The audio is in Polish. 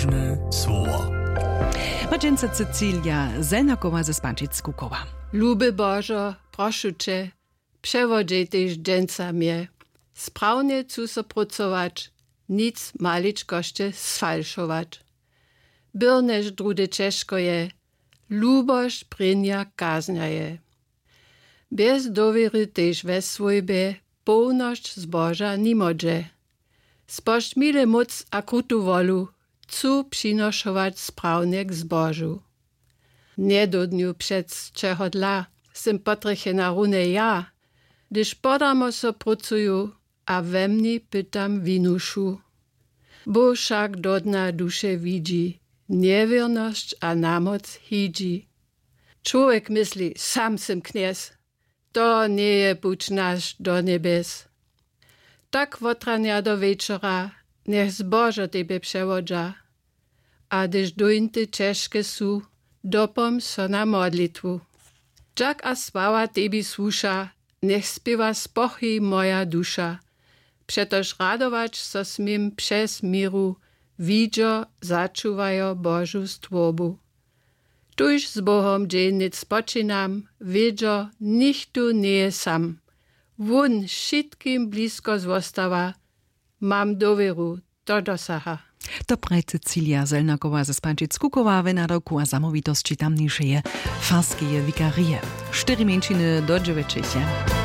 Ważne słowo. Madzięca Cecilia Zelnakowa ze Spanczyc-Kukowa. Luby Bożo, proszę Cię, przewodzaj też dżęca mnie. Sprawnie chcę so pracować, nic maliczkoście sfalszować. Byrneż drude ciężko je, lubość prynia kaznia je. Bez dowiery też we swojbie, pełność zboża nie może. Spość mile moc a krutu wolu, chcę przynoszować sprawnie k zbożu. Nie do dniu przed czego dla, sem potreche na rune ja, gdyż podamo so pracuju, a we mnie pytam winuszu. Bo wszak do dna dusze widzi, niewierność a namoc hidzi. Człowiek myśli, sam sem kniez, to nie je puć nasz do niebes. Tak wotrania do wieczora, niech zbożo tebe przewodza, a gdyż dojnty ciężkie su, dopom so na modlitwu. Jak a sława tebi słusza, niech spiewa spochy moja dusza, przetoż radować so smim przez miru, widzio zaczuwajo Bożu stwobu. Tuż z Bohom dziennic spoczynam, wiedzio, nichtu nie sam. Wun wszystkim blisko zostawa, mam dowieru, to dosaha. To praje Cecilia Zelnakowa ze Spanczyc-Kukowa w naroku a zamówitości tamniejszej farskie wikarie. 4 mięciny do 9.